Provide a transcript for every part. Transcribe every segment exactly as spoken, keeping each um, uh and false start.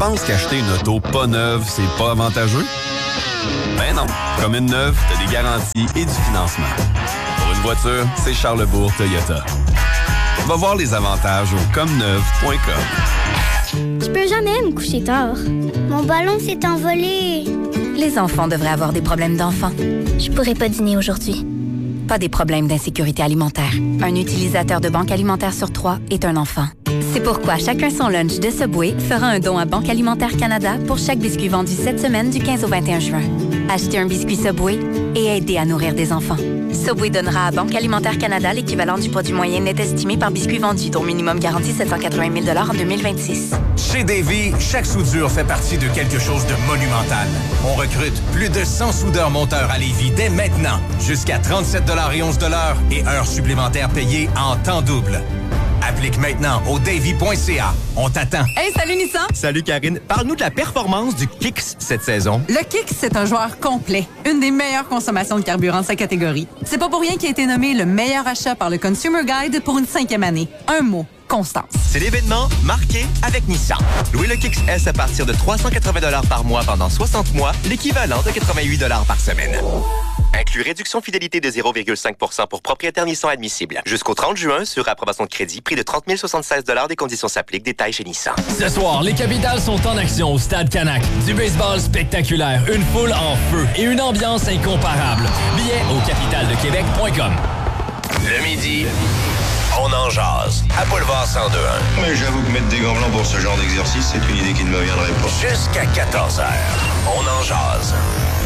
penses qu'acheter une auto pas neuve, c'est pas avantageux? Ben non. Comme une neuve, t'as des garanties et du financement. Pour une voiture, c'est Charlesbourg Toyota. Va voir les avantages au comme neuve point com. Je peux jamais me coucher tard. Mon ballon s'est envolé. Les enfants devraient avoir des problèmes d'enfants. Je pourrais pas dîner aujourd'hui. Pas des problèmes d'insécurité alimentaire. Un utilisateur de Banque Alimentaire sur trois est un enfant. C'est pourquoi Chacun son lunch de Subway fera un don à Banque Alimentaire Canada pour chaque biscuit vendu cette semaine du quinze au vingt et un juin. Achetez un biscuit Subway et aidez à nourrir des enfants. Subway donnera à Banque Alimentaire Canada l'équivalent du produit moyen net estimé par biscuit vendu, dont minimum garanti sept cent quatre-vingt mille dollars en deux mille vingt-six. Chez Davy, chaque soudure fait partie de quelque chose de monumental. On recrute plus de cent soudeurs-monteurs à Lévis dès maintenant. Jusqu'à trente-sept dollars et onze dollars et heures supplémentaires payées en temps double. Applique maintenant au davy point c a. On t'attend. Hey, salut Nissan! Salut Karine. Parle-nous de la performance du Kicks cette saison. Le Kicks, c'est un joueur complet. Une des meilleures consommations de carburant de sa catégorie. C'est pas pour rien qu'il a été nommé le meilleur achat par le Consumer Guide pour une cinquième année. Un mot. Constance. C'est l'événement marqué avec Nissan. Louez le Kicks S à partir de trois cent quatre-vingts dollars par mois pendant soixante mois, l'équivalent de quatre-vingt-huit dollars par semaine. Inclut réduction fidélité de zéro virgule cinq pour cent pour propriétaires Nissan admissible. Jusqu'au trente juin, sur approbation de crédit, prix de trente mille soixante-seize dollars. Des conditions s'appliquent. Détails chez Nissan. Ce soir, les Capitals sont en action au Stade Canac. Du baseball spectaculaire, une foule en feu et une ambiance incomparable. Billets au capital de québec point com. Le midi, on en jase. À Boulevard cent deux un. Mais j'avoue que mettre des gants blancs pour ce genre d'exercice, c'est une idée qui ne me viendrait pas. Jusqu'à quatorze heures, on en jase.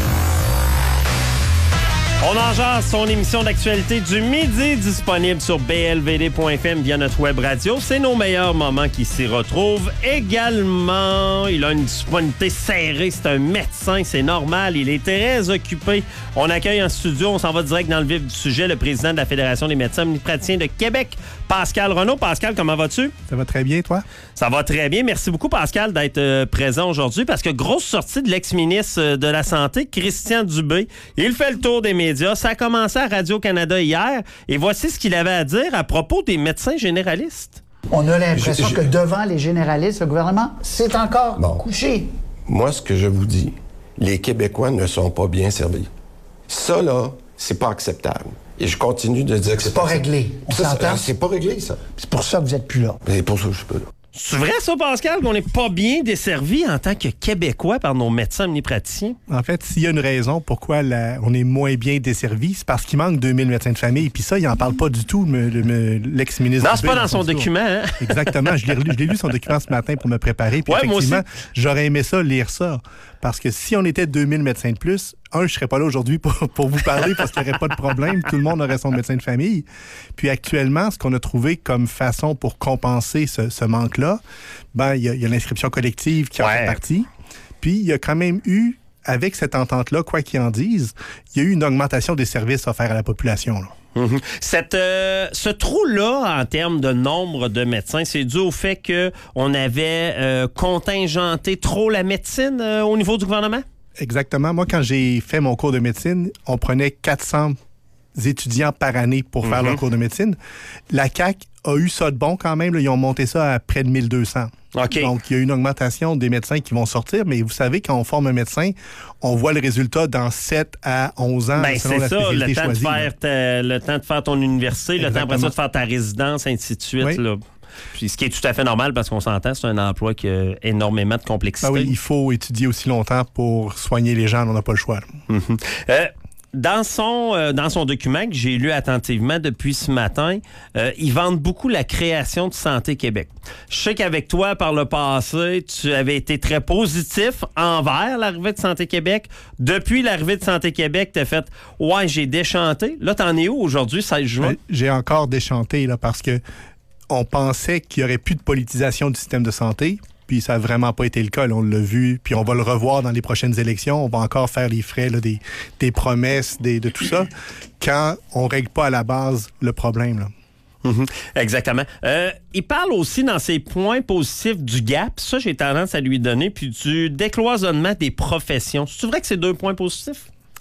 On en jase, son émission d'actualité du midi disponible sur b l v d point f m via notre web radio. C'est nos meilleurs moments qui s'y retrouvent. Également, il a une disponibilité serrée. C'est un médecin, c'est normal. Il est très occupé. On accueille en studio, on s'en va direct dans le vif du sujet, le président de la Fédération des médecins omnipraticiens de Québec, Pascal Renaud. Pascal, comment vas-tu? Ça va très bien, toi? Ça va très bien. Merci beaucoup, Pascal, d'être euh, présent aujourd'hui parce que grosse sortie de l'ex-ministre de la Santé, Christian Dubé. Il fait le tour des médias. Ça a commencé à Radio-Canada hier et voici ce qu'il avait à dire à propos des médecins généralistes. On a l'impression je, je... que devant les généralistes, le gouvernement s'est encore bon. couché. Moi, ce que je vous dis, les Québécois ne sont pas bien servis. Ça, là, c'est pas acceptable. Et je continue de dire que c'est pas réglé. On s'entend? C'est pas réglé, ça. C'est pour ça que vous êtes plus là. C'est pour ça que je suis pas là. C'est vrai, ça, Pascal, qu'on n'est pas bien desservi en tant que Québécois par nos médecins omnipraticiens? En fait, s'il y a une raison pourquoi la, on est moins bien desservi, c'est parce qu'il manque deux mille médecins de famille. Puis ça, il n'en parle pas du tout, me, me, l'ex-ministre. Non, c'est pas dans son document. Hein? Exactement. Je l'ai, je l'ai lu, son document, ce matin pour me préparer. Puis ouais, effectivement, moi aussi. J'aurais aimé ça, lire ça. Parce que si on était deux mille médecins de plus, un, je ne serais pas là aujourd'hui pour, pour vous parler parce qu'il n'y aurait pas de problème. Tout le monde aurait son médecin de famille. Puis actuellement, ce qu'on a trouvé comme façon pour compenser ce, ce manque-là, ben, il y, y a l'inscription collective qui en ouais. fait partie. Puis il y a quand même eu, avec cette entente-là, quoi qu'ils en disent, il y a eu une augmentation des services offerts à la population, là. Mm-hmm. Cette, euh, ce trou-là, en termes de nombre de médecins, c'est dû au fait qu'on avait euh, contingenté trop la médecine euh, au niveau du gouvernement? Exactement. Moi, quand j'ai fait mon cours de médecine, on prenait quatre cents étudiants par année pour faire mm-hmm. leur cours de médecine. La C A Q a eu ça de bon quand même. Là, ils ont monté ça à près de mille deux cents. Okay. Donc, il y a une augmentation des médecins qui vont sortir, mais vous savez, quand on forme un médecin, on voit le résultat dans sept à onze ans. Ben, selon c'est la ça, le temps, choisie, de faire ta, le temps de faire ton université, Exactement. Le temps après ça de faire ta résidence, ainsi de suite. Oui. Là. Puis, ce qui est tout à fait normal parce qu'on s'entend, c'est un emploi qui a énormément de complexité. Ben oui, il faut étudier aussi longtemps pour soigner les gens, on n'a pas le choix. Mm-hmm. Euh, Dans son, euh, dans son document que j'ai lu attentivement depuis ce matin, euh, ils vendent beaucoup la création de Santé Québec. Je sais qu'avec toi, par le passé, tu avais été très positif envers l'arrivée de Santé Québec. Depuis l'arrivée de Santé Québec, tu as fait « Ouais, j'ai déchanté ». Là, t'en es où aujourd'hui, seize juin? J'ai encore déchanté là, parce que on pensait qu'il n'y aurait plus de politisation du système de santé. Puis ça n'a vraiment pas été le cas. Là, on l'a vu, puis on va le revoir dans les prochaines élections. On va encore faire les frais là, des, des promesses, des, de tout ça, quand on ne règle pas à la base le problème. Là. Mm-hmm. Exactement. Euh, il parle aussi dans ses points positifs du gap, ça j'ai tendance à lui donner, puis du décloisonnement des professions. C'est vrai que c'est deux points positifs?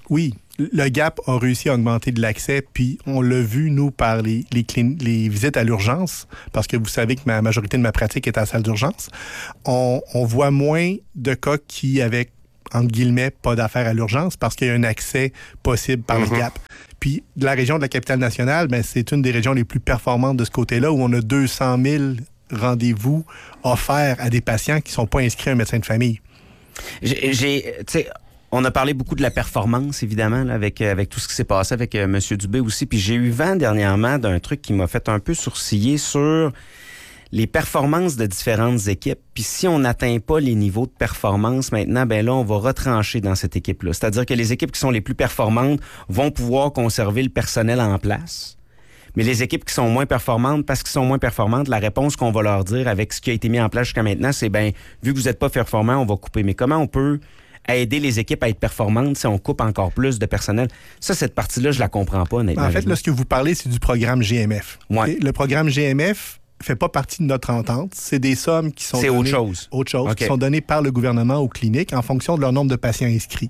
Oui, le Gap a réussi à augmenter de l'accès, puis on l'a vu, nous, par les, les, clin- les visites à l'urgence, parce que vous savez que ma majorité de ma pratique est à la salle d'urgence. On, on voit moins de cas qui, avec, entre guillemets, pas d'affaires à l'urgence, parce qu'il y a un accès possible par mm-hmm. le Gap. Puis, de la région de la Capitale-Nationale, ben, c'est une des régions les plus performantes de ce côté-là, où on a deux cent mille rendez-vous offerts à des patients qui ne sont pas inscrits à un médecin de famille. J'ai, j'ai tu sais, on a parlé beaucoup de la performance, évidemment, là, avec, avec tout ce qui s'est passé avec euh, M. Dubé aussi. Puis j'ai eu vent dernièrement d'un truc qui m'a fait un peu sourciller sur les performances de différentes équipes. Puis si on n'atteint pas les niveaux de performance maintenant, ben là, on va retrancher dans cette équipe-là. C'est-à-dire que les équipes qui sont les plus performantes vont pouvoir conserver le personnel en place. Mais les équipes qui sont moins performantes, parce qu'ils sont moins performantes, la réponse qu'on va leur dire avec ce qui a été mis en place jusqu'à maintenant, c'est, ben vu que vous n'êtes pas performant, on va couper. Mais comment on peut aider les équipes à être performantes si on coupe encore plus de personnel? Ça, cette partie-là, je la comprends pas, honnêtement. En fait, là, ce que vous parlez, c'est du programme G M F. Ouais. Le programme G M F fait pas partie de notre entente. C'est des sommes qui sont c'est données... autre chose. Autre chose, okay. qui sont données par le gouvernement aux cliniques en fonction de leur nombre de patients inscrits.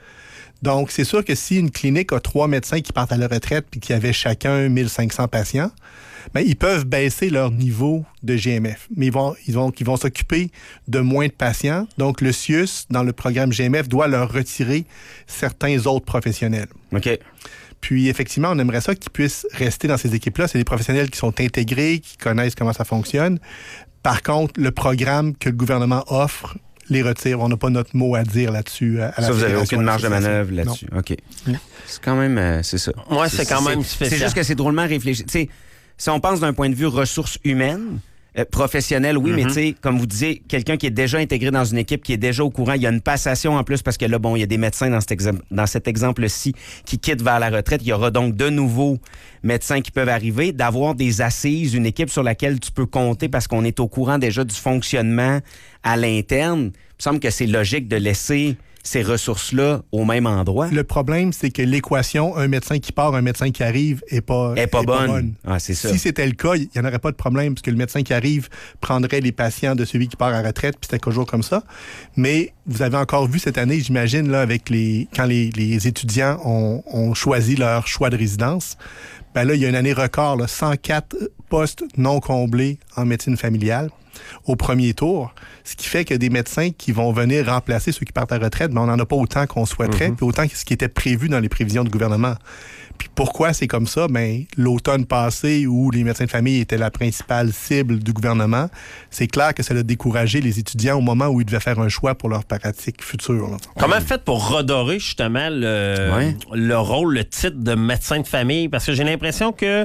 Donc, c'est sûr que si une clinique a trois médecins qui partent à la retraite puis qui avaient chacun mille cinq cents patients, bien, ils peuvent baisser leur niveau de G M F. Mais ils vont, ils vont, ils vont s'occuper de moins de patients. Donc, le C I U S, dans le programme G M F, doit leur retirer certains autres professionnels. OK. Puis, effectivement, on aimerait ça qu'ils puissent rester dans ces équipes-là. C'est des professionnels qui sont intégrés, qui connaissent comment ça fonctionne. Par contre, le programme que le gouvernement offre les retire. On n'a pas notre mot à dire là-dessus. À ça, vous n'avez aucune marge de manœuvre là-dessus. Non. OK. C'est quand même... Euh, c'est ça. Ouais, c'est, c'est quand même spécial. C'est juste que c'est drôlement réfléchi. Tu sais, si on pense d'un point de vue ressources humaines, euh, professionnelles, oui, mm-hmm. mais tu sais, comme vous disiez, quelqu'un qui est déjà intégré dans une équipe, qui est déjà au courant, il y a une passation en plus parce que là, bon, il y a des médecins dans cet, exa- dans cet exemple-ci qui quittent vers la retraite. Il y aura donc de nouveaux médecins qui peuvent arriver, d'avoir des assises, une équipe sur laquelle tu peux compter parce qu'on est au courant déjà du fonctionnement à l'interne. Il me semble que c'est logique de laisser ces ressources-là au même endroit. Le problème, c'est que l'équation, un médecin qui part, un médecin qui arrive, est pas, est pas, est bonne. pas bonne. Ah, c'est ça. Si c'était le cas, il n'y en aurait pas de problème, parce que le médecin qui arrive prendrait les patients de celui qui part à la retraite, puis c'était toujours comme ça. Mais vous avez encore vu cette année, j'imagine, là, avec les quand les, les étudiants ont, ont choisi leur choix de résidence, ben là, il y a une année record, là, cent quatre postes non comblés en médecine familiale au premier tour, ce qui fait qu'il y a des médecins qui vont venir remplacer ceux qui partent à la retraite, mais on n'en a pas autant qu'on souhaiterait, mm-hmm. puis autant que ce qui était prévu dans les prévisions du gouvernement. Puis pourquoi c'est comme ça? Ben, l'automne passé, où les médecins de famille étaient la principale cible du gouvernement, c'est clair que ça a découragé les étudiants au moment où ils devaient faire un choix pour leur pratique future. Là. Comment faites pour redorer justement le, ouais. le rôle, le titre de médecin de famille? Parce que j'ai l'impression que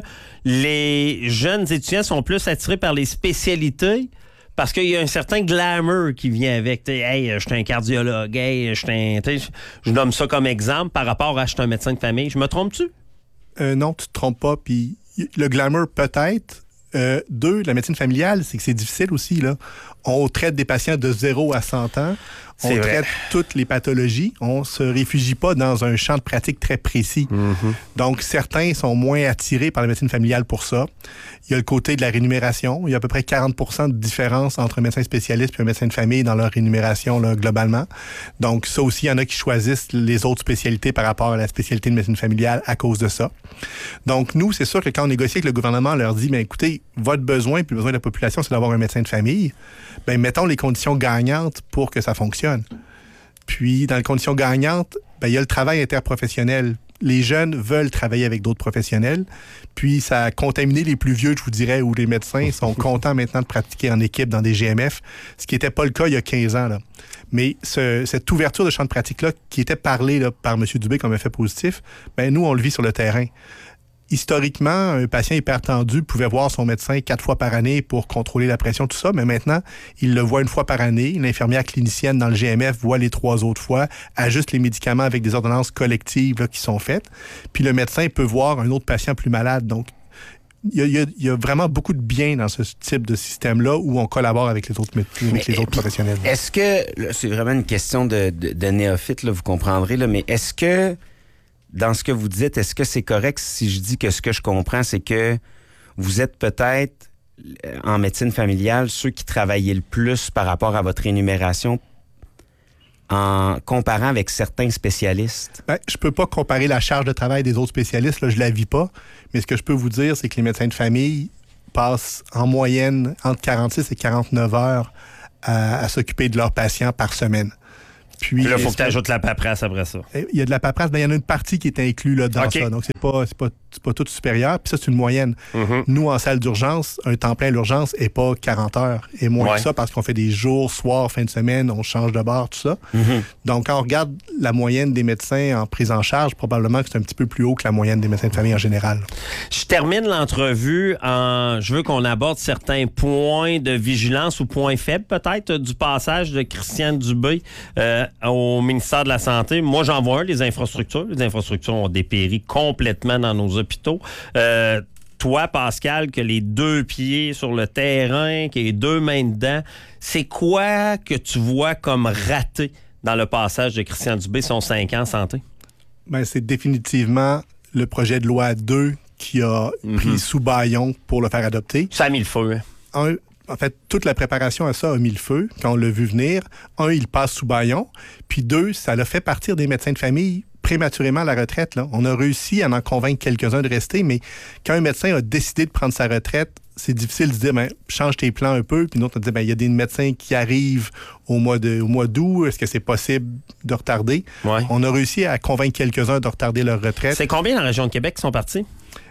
les jeunes étudiants sont plus attirés par les spécialités. Parce qu'il y a un certain glamour qui vient avec. T'sais, hey, je suis un cardiologue, hey, je suis un. Je nomme ça comme exemple par rapport à je suis un médecin de famille. Je me trompe-tu? Euh, non, tu te trompes pas. Puis le glamour, peut-être. Euh, deux, la médecine familiale, c'est que c'est difficile aussi. Là. On traite des patients de zéro à cent ans. On c'est traite vrai. toutes les pathologies. On se réfugie pas dans un champ de pratique très précis. Mm-hmm. Donc, certains sont moins attirés par la médecine familiale pour ça. Il y a le côté de la rémunération. Il y a à peu près quarante pour cent de différence entre un médecin spécialiste et un médecin de famille dans leur rémunération là, globalement. Donc, ça aussi, il y en a qui choisissent les autres spécialités par rapport à la spécialité de médecine familiale à cause de ça. Donc, nous, c'est sûr que quand on négocie avec le gouvernement, on leur dit, bien, écoutez, votre besoin puis le besoin de la population, c'est d'avoir un médecin de famille. Bien, mettons les conditions gagnantes pour que ça fonctionne. Puis, dans les conditions gagnantes, bien, il y a le travail interprofessionnel. Les jeunes veulent travailler avec d'autres professionnels. Puis, ça a contaminé les plus vieux, je vous dirais, où les médecins sont contents maintenant de pratiquer en équipe dans des G M F, ce qui n'était pas le cas il y a quinze ans. Là. Mais ce, cette ouverture de champ de pratique-là, qui était parlée là, par M. Dubé comme effet positif, bien, nous, on le vit sur le terrain. Historiquement, un patient hypertendu pouvait voir son médecin quatre fois par année pour contrôler la pression, tout ça, mais maintenant, il le voit une fois par année. L'infirmière clinicienne dans le G M F voit les trois autres fois, ajuste les médicaments avec des ordonnances collectives là, qui sont faites, puis le médecin peut voir un autre patient plus malade. Donc, il y a, il y a, il y a vraiment beaucoup de bien dans ce type de système-là où on collabore avec les autres, avec les autres professionnels. Est-ce que, là, c'est vraiment une question de, de, de néophyte, là, vous comprendrez, là, mais est-ce que dans ce que vous dites, est-ce que c'est correct si je dis que ce que je comprends, c'est que vous êtes peut-être, en médecine familiale, ceux qui travaillaient le plus par rapport à votre rémunération en comparant avec certains spécialistes? Ben, je peux pas comparer la charge de travail des autres spécialistes, là, je la vis pas. Mais ce que je peux vous dire, c'est que les médecins de famille passent en moyenne entre quarante-six et quarante-neuf heures à, à s'occuper de leurs patients par semaine. Puis là, il faut que tu ajoutes la paperasse après ça. Il y a de la paperasse, mais il y en a une partie qui est inclue là, dans okay. ça. Donc, c'est pas, c'est pas, c'est pas tout supérieur. Puis ça, c'est une moyenne. Mm-hmm. Nous, en salle d'urgence, un temps plein à l'urgence n'est pas quarante heures. Et moins ouais. que ça, parce qu'on fait des jours, soirs, fin de semaine, on change de bar, tout ça. Mm-hmm. Donc, quand on regarde la moyenne des médecins en prise en charge, probablement que c'est un petit peu plus haut que la moyenne des médecins de famille en général. Je termine l'entrevue en... Je veux qu'on aborde certains points de vigilance ou points faibles, peut-être, du passage de Christian Dubé euh, au ministère de la Santé. Moi, j'en vois un, les infrastructures. Les infrastructures ont dépéri complètement dans nos hôpitaux. Euh, toi, Pascal, que les deux pieds sur le terrain, que les deux mains dedans, c'est quoi que tu vois comme raté dans le passage de Christian Dubé, son cinq ans en santé? Bien, c'est définitivement le projet de loi deux qui a mm-hmm. pris sous bâillon pour le faire adopter. Ça a mis le feu. Hein? Un, En fait, toute la préparation à ça a mis le feu quand on l'a vu venir. Un, il passe sous bâillon. Puis deux, ça l'a fait partir des médecins de famille prématurément à la retraite. Là. On a réussi à en convaincre quelques-uns de rester, mais quand un médecin a décidé de prendre sa retraite, c'est difficile de dire, ben, change tes plans un peu. Puis nous, on dit, ben, il y a des médecins qui arrivent au mois, de, au mois d'août. Est-ce que c'est possible de retarder? Ouais. On a réussi à convaincre quelques-uns de retarder leur retraite. C'est combien dans la région de Québec qui sont partis?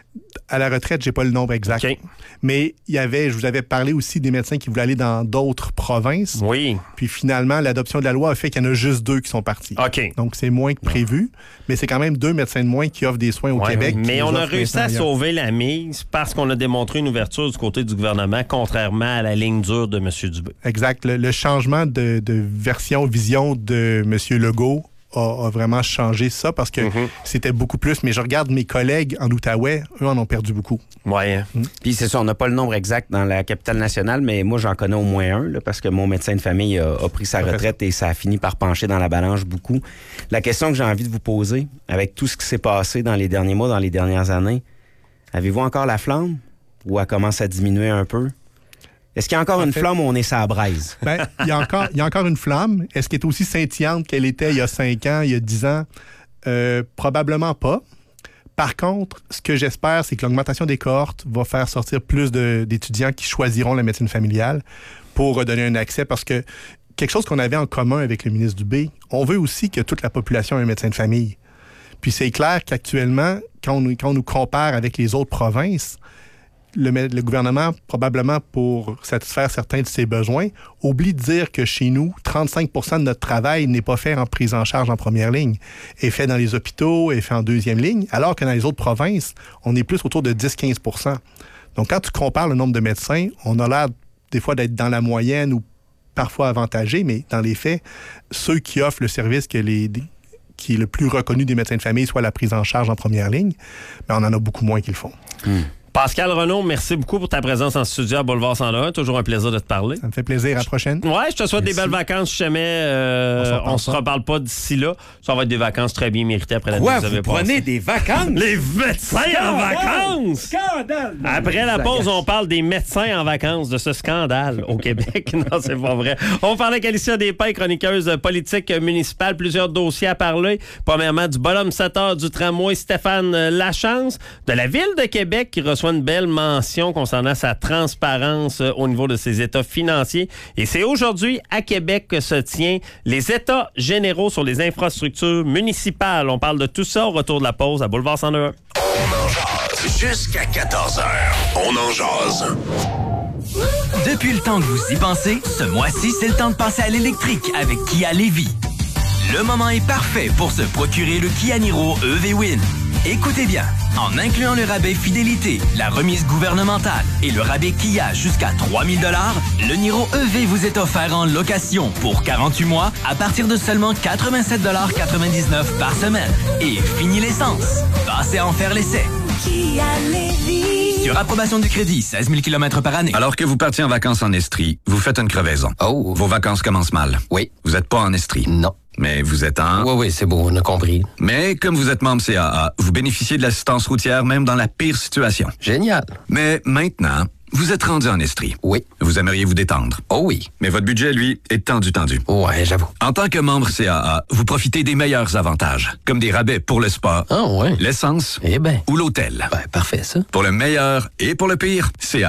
À la retraite, j'ai pas le nombre exact. Okay. Mais il y avait, je vous avais parlé aussi des médecins qui voulaient aller dans d'autres provinces. Oui. Puis finalement, l'adoption de la loi a fait qu'il y en a juste deux qui sont partis. OK. Donc c'est moins que prévu, mais c'est quand même deux médecins de moins qui offrent des soins au ouais, Québec. Mais on a réussi à sauver la mise parce qu'on a démontré une ouverture du côté du gouvernement, contrairement à la ligne dure de M. Dubé. Exact. Le, le changement de, de version, vision de M. Legault A, a vraiment changé ça parce que mm-hmm. c'était beaucoup plus. Mais je regarde mes collègues en Outaouais, eux en ont perdu beaucoup. Oui. Mm. Puis c'est ça, on n'a pas le nombre exact dans la capitale nationale, mais moi, j'en connais au moins un là, parce que mon médecin de famille a, a pris sa retraite et ça a fini par pencher dans la balance beaucoup. La question que j'ai envie de vous poser, avec tout ce qui s'est passé dans les derniers mois, dans les dernières années, avez-vous encore la flamme ou elle commence à diminuer un peu? Est-ce qu'il y a encore en une fait, flamme où on est sur la braise? Ben, il y a encore, il y a encore une flamme. Est-ce qu'elle est aussi scintillante qu'elle était il y a cinq ans, il y a dix ans? Euh, probablement pas. Par contre, ce que j'espère, c'est que l'augmentation des cohortes va faire sortir plus de, d'étudiants qui choisiront la médecine familiale pour donner un accès, parce que quelque chose qu'on avait en commun avec le ministre Dubé, on veut aussi que toute la population ait un médecin de famille. Puis c'est clair qu'actuellement, quand on, quand on nous compare avec les autres provinces, Le, le gouvernement, probablement pour satisfaire certains de ses besoins, oublie de dire que chez nous, trente-cinq pour cent de notre travail n'est pas fait en prise en charge en première ligne, est fait dans les hôpitaux, est fait en deuxième ligne, alors que dans les autres provinces, on est plus autour de dix à quinze pour cent. Donc, quand tu compares le nombre de médecins, on a l'air des fois d'être dans la moyenne ou parfois avantagé, mais dans les faits, ceux qui offrent le service que les, qui est le plus reconnu des médecins de famille, soit la prise en charge en première ligne, mais on en a beaucoup moins qui le font. Mmh. Pascal Renaud, merci beaucoup pour ta présence en studio à Boulevard cent un. Toujours un plaisir de te parler. Ça me fait plaisir. À la prochaine. Ouais, je te souhaite merci. Des belles vacances. Si jamais euh, on ne se reparle pas d'ici là, ça va être des vacances très bien méritées après la Quoi, que vous avez vous prenez passée. des vacances? Les médecins scandale! En vacances! Scandale! Après la pause, on parle des médecins en vacances, de ce scandale au Québec. Non, c'est pas vrai. On parlait avec Alicia Despins, chroniqueuse politique municipale. Plusieurs dossiers à parler. Premièrement, du bonhomme sept heures du tramway Stéphane Lachance, de la Ville de Québec qui reçoit une belle mention concernant sa transparence au niveau de ses états financiers. Et c'est aujourd'hui à Québec que se tient les états généraux sur les infrastructures municipales. On parle de tout ça au retour de la pause à Boulevard cent un. On en jase jusqu'à quatorze heures. On en jase. Depuis le temps que vous y pensez, ce mois-ci, c'est le temps de passer à l'électrique avec Kia Lévis. Le moment est parfait pour se procurer le Kia Niro E V Win. Écoutez bien, en incluant le rabais fidélité, la remise gouvernementale et le rabais Kia jusqu'à trois mille dollars, le Niro E V vous est offert en location pour quarante-huit mois à partir de seulement quatre-vingt-sept dollars quatre-vingt-dix-neuf par semaine. Et fini l'essence. Passez à en faire l'essai. Kia Lévis. Sur approbation du crédit, seize mille kilomètres par année. Alors que vous partiez en vacances en Estrie, vous faites une crevaison. Oh. Vos vacances commencent mal. Oui. Vous n'êtes pas en Estrie. Non. Mais vous êtes en... Oui, oui, c'est bon, on a compris. Mais comme vous êtes membre C A A, vous bénéficiez de l'assistance routière même dans la pire situation. Génial. Mais maintenant, Vous êtes rendu en Estrie. Oui. Vous aimeriez vous détendre. Oh oui. Mais votre budget, lui, est tendu, tendu. Ouais, j'avoue. En tant que membre C A A, vous profitez des meilleurs avantages, comme des rabais pour le spa, Ah ouais. l'essence Eh ben. ou l'hôtel. Ben, parfait, ça. Pour le meilleur et pour le pire, C A A.